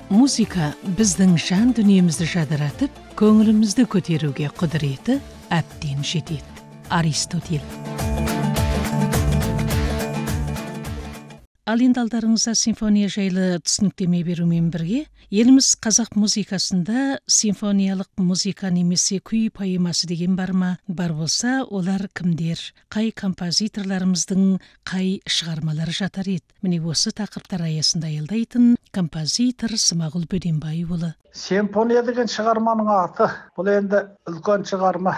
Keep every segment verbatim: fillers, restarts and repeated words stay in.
Музыка біздің жан дүниемізді жадыратып, көңілімізді көтеруге құдіреті әбден жетеді. Аристотель. Ал енді алдарыңызда симфония жайлы түсініктеме берумен бірге, еліміз қазақ музыкасында симфониялық музыка немесе күй поэмасы деген бар ма? Бар болса, олар кімдер? Қай композиторларымыздың қай шығармалары жатар еді? Міне осы тақырыптар аясында аялдайтын композитор Смағұл Бөденбайұлы. Симфония деген шығарманың аты. Бұл енді үлкен шығарма.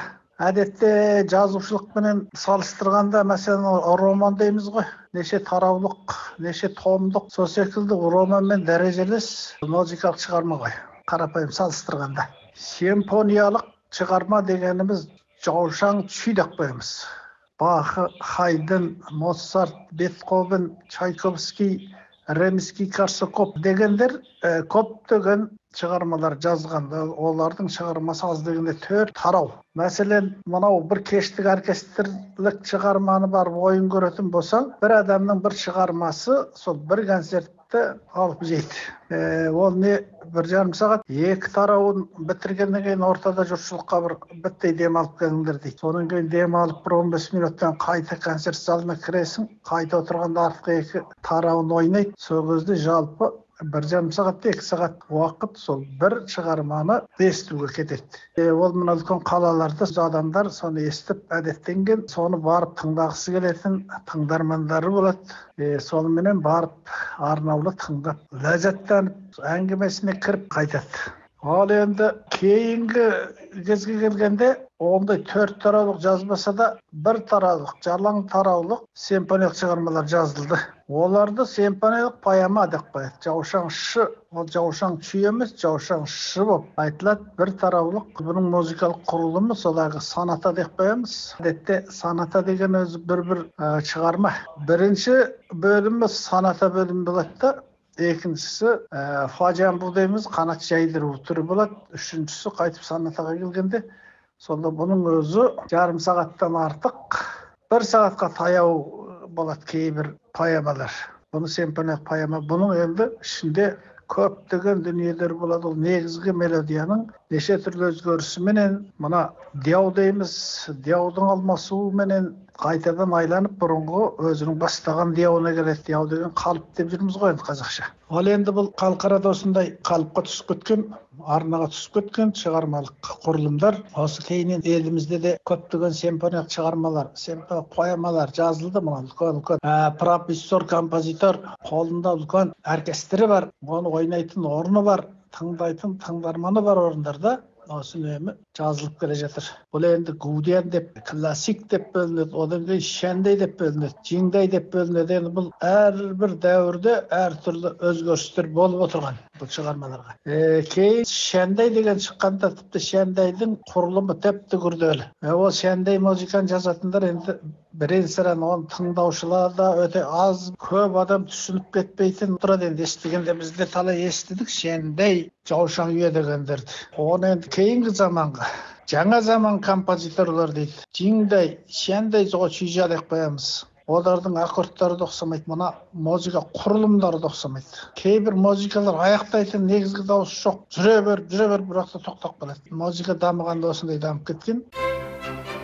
Әдетте жазушылықпенен салыстырғанда, мәселен, роман дейміз ғой. Неше тараулық, неше томдық, сол секілді романмен дәрежелес музыкалық шығарма ғой. Қарапайым салыстырғанда. Симфониялық шығарма дегеніміз жаушаң күй деп қоямыз. Бах, Хайден, Моцарт, Бетховен, Чайковский, Римский Корсаков дегендер ә, көптеген шығармалар жазған. Олардың шығармасы аз дегенде төрт тарау. Мәселен, мынау бір кештік оркестрлік шығарманы бар ойын көретін болсаң, бір адамның бір шығармасы сол бір концертті алып жейді. Ә, ол не бір жарым сағат, екі тарауын бітіргеннен кейін ортада жұртшылыққа бір біттей дем алып келіңдер дейді. Содан кейін дем алып бір он бес минуттан қайта концерт залына кіресің, қайта отырғанда артқы екі тарауын ойнайды. Сол кезде жалпы бір жарым сағат, екі сағат уақыт сол бір шығарманы естуге кетеді. Е, ол мына үлкен қалаларда адамдар соны естіп әдеттенген, соны барып тыңдағысы келетін тыңдармандары болады. Е, сонымен барып арнаулы тыңдап, ләззаттанып, әңгімесіне кіріп қайтады. Ал енді кейінгі кезге келгенде ондай төрт тараулық жазбаса да бір тараулық, жарлаң тараулық симфониялық шығармалар жазылды. Оларды симфониялық поэма деп қояды. Жаушаң шы, ол жаушаң күй емес, жаушаң шы болып айтылады. Бір тараулық. Бұның музыкалық құрылымы содағы соната деп қоямыз. Әдетте соната деген өзі бір-бір шығарма. Бірінші бөлімі соната бөлімі болады да, екіншісі ә, фажамбу дейміз, қанат жайдыру түрі болады. Үшіншісі қайтып сонатаға келгенде, сонда бұның өзі жарым сағаттан артық, бір сағатқа таяу болады кейбір поэмалар. Бұны симфониялық поэма. Бұның енді ішінде көптеген дүниелер болады. Ол негізгі мелодияның неше түрлі өзгерісіменен, мына дияу дейміз, дияудың алмасуыменен қайтадан айланып бұрынғы өзінің бастаған дияуына келеді. Дияу деген қалып деп жүрміз ғой енді қазақша. Ал енді бұл халықарада осындай қалыпқа түсіп кеткен, арнаға түсіп кеткен шығармалық құрылымдар. Осы кейіннен елімізде де көптеген симфониялық шығармалар, симфониялық поэмалар жазылды. Мына үлкен-үлкен профессор, композитор, қолында үлкен оркестрі бар, оны ойнайтын орны бар, тыңдайтын тыңдарманы бар орындарда осы үнемі жазылып келе жатыр. Бұл енді гуден деп, классик деп бөлінеді, одан кейін шәндей деп бөлінеді, жиңдай деп бөлінеді. Енді бұл әрбір дәуірде әртүрлі өзгерістер болып отырған бұл шығармаларға. Е, кейін шәндей деген шыққанда тіпті шәндайдың құрылымы тіпті күрделі. Е, ол шәндей музыканы жазатындар енді бірен саран оны тыңдаушылар да өте аз, көп адам түсініп кетпейтін тұрады. Енді естігенде бізде талай естідік шәндей, жаушаң үйе дегендерді. Оны енді кейінгі заманға, жаңа заман композиторлар дейді, жиңдай, шәндей жойчижа деп қоямыз. Олардың аккордтары да ұқсамайды, мына музыка құрылымдары да ұқсамайды. Кейбір музыкалар аяқтайтын негізгі дауыс жоқ. Жүре бер, жүре бер, бірақ та тоқтап қалады. Музыка дамығанда осындай дамып кеткен.